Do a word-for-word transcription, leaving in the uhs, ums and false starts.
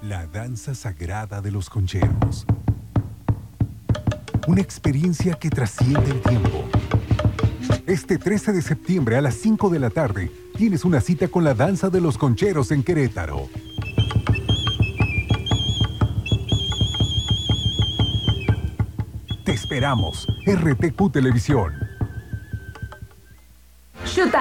La danza sagrada de los concheros. Una experiencia que trasciende el tiempo. Este trece de septiembre a las cinco de la tarde tienes una cita con la danza de los concheros en Querétaro. Te esperamos. R T Q Televisión.